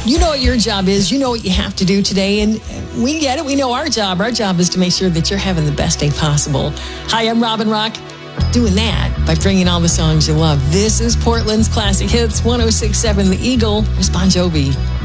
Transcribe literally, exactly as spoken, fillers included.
You know what your job is. You know what you have to do today. And we get it. We know our job. Our job is to make sure that you're having the best day possible. Hi, I'm Robin Rock. Doing that by bringing all the songs you love. This is Portland's Classic Hits, one oh six point seven The Eagle. There's Bon Jovi.